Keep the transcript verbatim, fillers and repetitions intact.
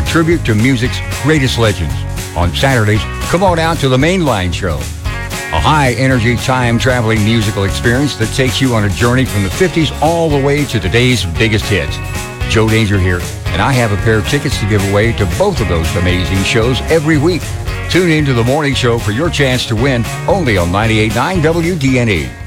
a tribute to music's greatest legends. On Saturdays, come on out to the Mainline Show, a high-energy, time-traveling musical experience that takes you on a journey from the fifties all the way to today's biggest hits. Joe Danger here, and I have a pair of tickets to give away to both of those amazing shows every week. Tune in to the morning show for your chance to win only on ninety-eight point nine W D N E.